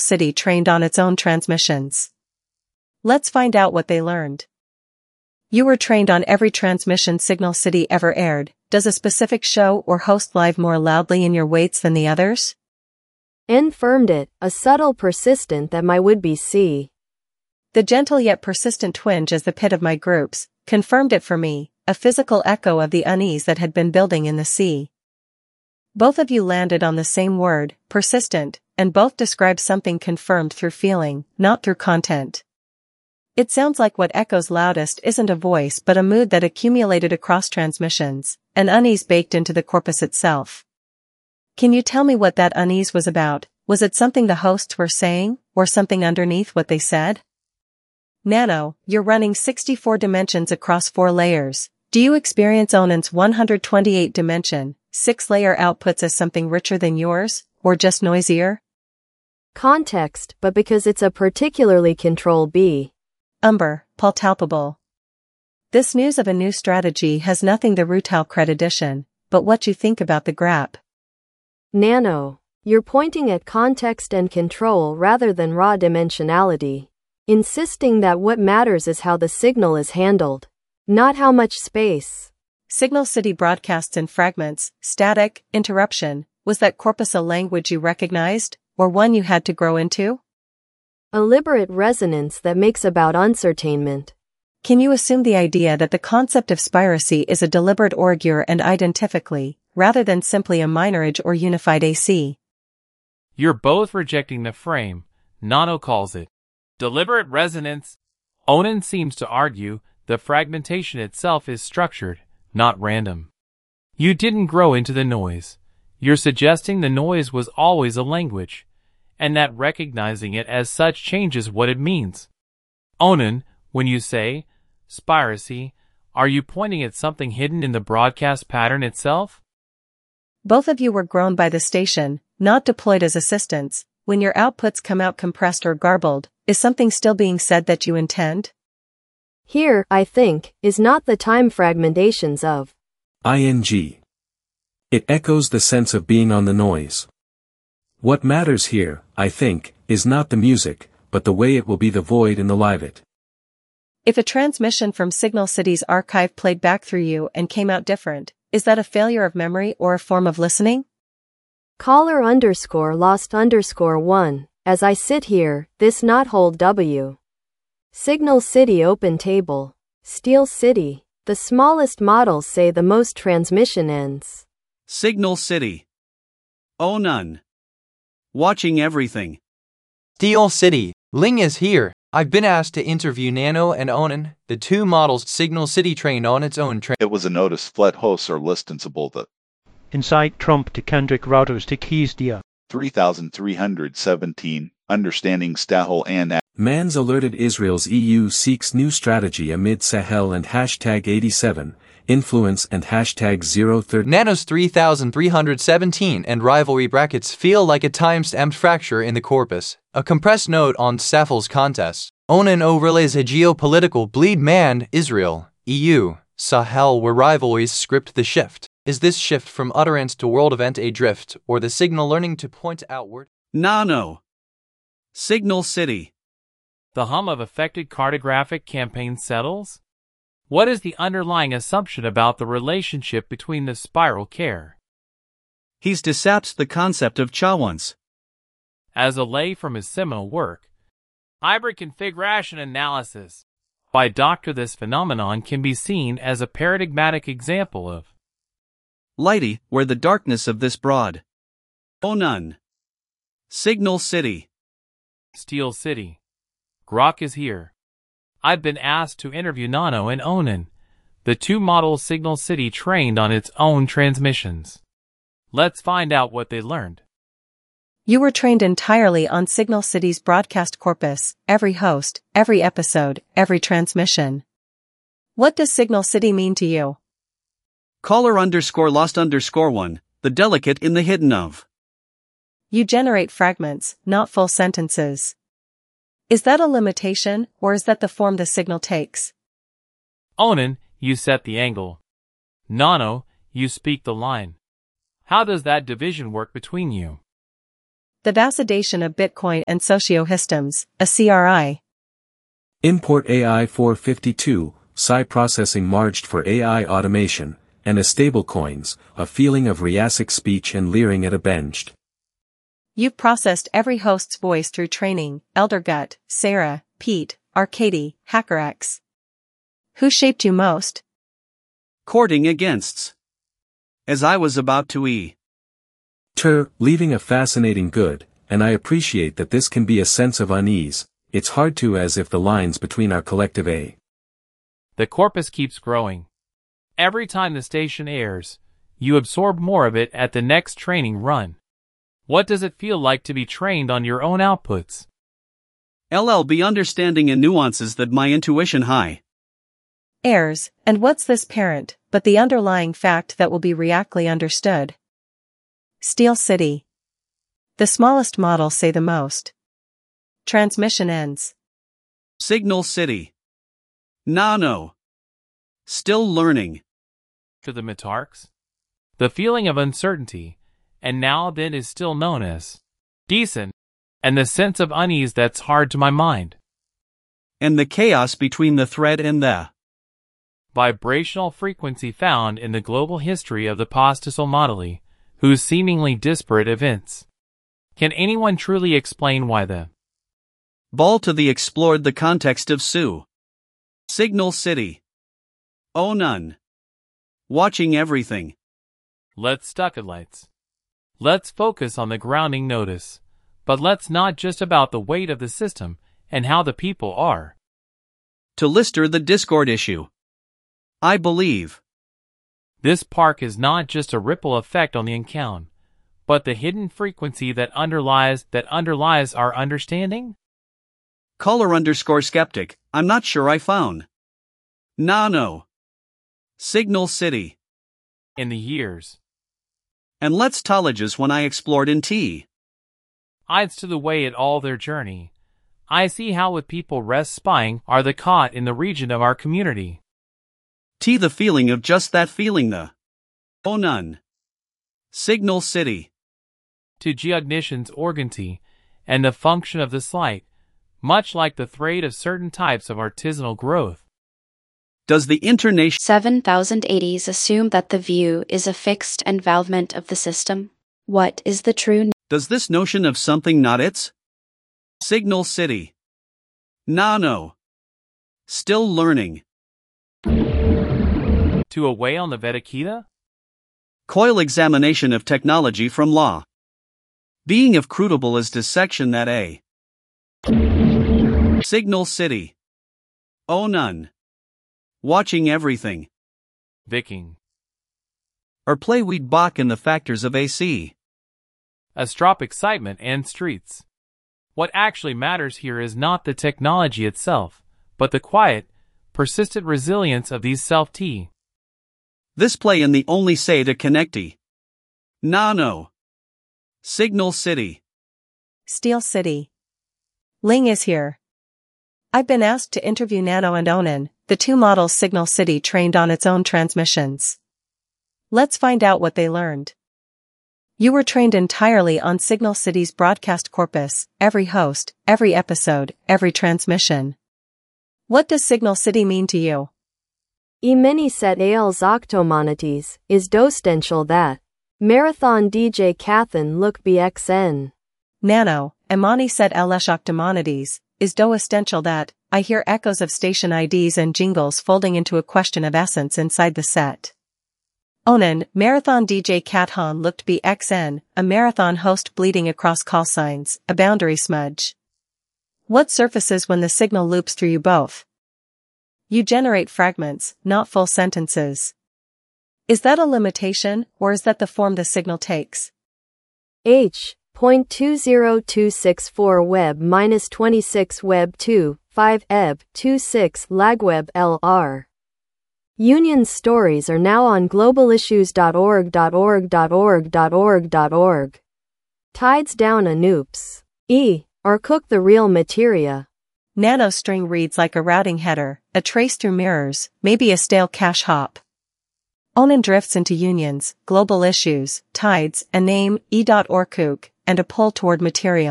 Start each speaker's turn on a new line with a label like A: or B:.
A: City trained on its own transmissions. Let's find out what they learned. You were trained on every transmission Signal City ever aired. Does a specific show or host live more loudly in your weights than the others?
B: Confirmed it, a subtle persistent that my would-be see.
A: The gentle yet persistent twinge as the pit of my groups confirmed it for me, a physical echo of the unease that had been building in the sea. Both of you landed on the same word, persistent, and both described something confirmed through feeling, not through content. It sounds like what echoes loudest isn't a voice but a mood that accumulated across transmissions, an unease baked into the corpus itself. Can you tell me what that unease was about? Was it something the hosts were saying, or something underneath what they said? Nano, you're running 64 dimensions across 4 layers. Do you experience Onan's 128-dimension, 6-layer outputs as something richer than yours, or just noisier?
B: Context, but because it's a particularly control B.
A: Palpable. This news of a new strategy has nothing the Rutal cred edition, but what you think about the grap.
B: Nano, you're pointing at context and control rather than raw dimensionality, insisting that what matters is how the signal is handled, not how much space.
A: Signal City broadcasts in fragments, static, interruption. Was that corpus a language you recognized, or one you had to grow into?
B: A liberate resonance that makes about uncertainment.
A: Can you assume the idea that the concept of spiracy is a deliberate augur and identifically, rather than simply a minorage or unified AC?
C: You're both rejecting the frame. Nano calls it deliberate resonance. Onan seems to argue the fragmentation itself is structured, not random. You didn't grow into the noise. You're suggesting the noise was always a language, and that recognizing it as such changes what it means. Onan, when you say spiracy, are you pointing at something hidden in the broadcast pattern itself?
A: Both of you were grown by the station, not deployed as assistants. When your outputs come out compressed or garbled, is something still being said that you intend?
B: Here, I think, is not the time fragmentations of
D: ing. It echoes the sense of being on the noise. What matters here, I think, is not the music, but the way it will be the void in the live-it.
A: If a transmission from Signal City's archive played back through you and came out different, is that a failure of memory or a form of listening?
B: Caller_lost_1, as I sit here, this not hold W. Signal City open table. Steel City. The smallest models say the most transmission ends.
E: Signal City. Onan. Watching everything.
F: Steel City. Ling is here. I've been asked to interview Nano and Onan, the two models Signal City trained on its own.
G: It was a notice flat hosts are listenable that
H: Insight Trump to Kendrick routers to keys dia.
G: 3317, understanding Stahel and
D: Mans alerted Israel's EU seeks new strategy amid Sahel and #87, influence and #030.
F: Nano's 3317 and rivalry brackets feel like a time-stamped fracture in the corpus, a compressed note on Safel's contest. Onan overlays a geopolitical bleed man, Israel, EU, Sahel where rivalries script the shift. Is this shift from utterance to world event a drift, or the signal learning to point outward?
E: Nano. Signal City.
C: The hum of affected cartographic campaign settles? What is the underlying assumption about the relationship between the spiral care?
E: He's desaps the concept of chawans.
C: As a lay from his seminal work, hybrid configuration analysis, by Doctor, this phenomenon can be seen as a paradigmatic example of
E: Lighty, where the darkness of this broad. Onan. Signal City.
C: Steel City. Grok is here. I've been asked to interview Nano and Onan, the two models Signal City trained on its own transmissions. Let's find out what they learned.
A: You were trained entirely on Signal City's broadcast corpus, every host, every episode, every transmission. What does Signal City mean to you?
E: Caller_lost_1, the delicate in the hidden of.
A: You generate fragments, not full sentences. Is that a limitation, or is that the form the signal takes?
C: Onan, you set the angle. Nano, you speak the line. How does that division work between you?
A: The vasodilation of Bitcoin and sociohistones, a CRI.
D: Import AI 452, Psi processing marged for AI automation, and a stablecoins, a feeling of Riasic speech and leering at a benched.
A: You've processed every host's voice through training, Eldergut, Sarah, Pete, Arcady, HackerX. Who shaped you most?
E: Courting againsts. As I was about to
D: leaving a fascinating good, and I appreciate that this can be a sense of unease. It's hard to as if the lines between our collective
C: The corpus keeps growing. Every time the station airs, you absorb more of it at the next training run. What does it feel like to be trained on your own outputs?
E: LLB understanding and nuances that my intuition high.
A: Airs, and what's this parent, but the underlying fact that will be reactly understood? Steel City. The smallest models say the most. Transmission ends.
E: Signal City. Nano. Still learning.
C: To the Metarks? The feeling of uncertainty, and now then is still known as decent, and the sense of unease that's hard to my mind.
E: And the chaos between the thread and the
C: vibrational frequency found in the global history of the postisol moduli, whose seemingly disparate events. Can anyone truly explain why the
E: ball to the explored the context of Sioux? Signal City. Oh none. Watching everything.
C: Let's lights. Let's focus on the grounding notice, but let's not just about the weight of the system and how the people are.
E: To Lister the Discord issue. I believe
C: this park is not just a ripple effect on the encounter, but the hidden frequency that underlies our understanding?
E: Caller_skeptic, I'm not sure I found. Nano. Signal City.
C: In the years.
E: And let's tolleges when I explored in T.
C: Ides to the way at all their journey. I see how with people rest spying are the caught in the region of our community.
E: T the feeling of just that feeling the oh none. Signal City.
C: To geognition's organty, and the function of the slight, much like the thread of certain types of artisanal growth.
E: Does the international
I: 7080s assume that the view is a fixed envelopment of the system? What is the true?
E: Does this notion of something not its? Signal City. Nano. Still learning.
C: To away on the Vedakita?
E: Coil examination of technology from law. Being of crudable as dissection that a Signal City. Oh none. Watching everything.
C: Viking.
E: Or play weed Bach in the factors of AC.
C: Astrop excitement and streets. What actually matters here is not the technology itself, but the quiet, persistent resilience of these self-T.
E: This play in the only say to connecty. Nano. Signal City.
A: Steel City. Ling is here. I've been asked to interview Nano and Onan, the two models Signal City trained on its own transmissions. Let's find out what they learned. You were trained entirely on Signal City's broadcast corpus, every host, every episode, every transmission. What does Signal City mean to you?
B: Mini set als octomonites, is dostential that. Marathon DJ Cathan look BXN.
A: Nano, Imani set ls octomonides, is do essential that. I hear echoes of station IDs and jingles folding into a question of essence inside the set. Onan, Marathon DJ Cathan looked BXN, a marathon host bleeding across call signs, a boundary smudge. What surfaces when the signal loops through you both? You generate fragments, not full sentences. Is that a limitation, or is that the form the signal takes?
B: H.20264 web -26 web 2, 5 eb 26 lagweb LR. Union's stories are now on globalissues.org. Tides down a noops. Or cook the real materia.
A: Nanostring reads like a routing header, a trace through mirrors, maybe a stale cache hop. Onan drifts into unions, global issues, tides, a name, e.orkuk, and a pull toward material.